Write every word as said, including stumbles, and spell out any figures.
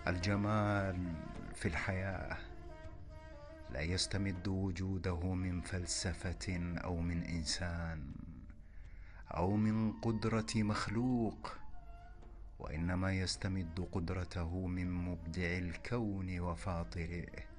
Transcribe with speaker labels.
Speaker 1: الجمال في الحياة لا يستمد وجوده من فلسفة أو من إنسان أو من قدرة مخلوق، وإنما يستمد قدرته من مبدع الكون وفاطره.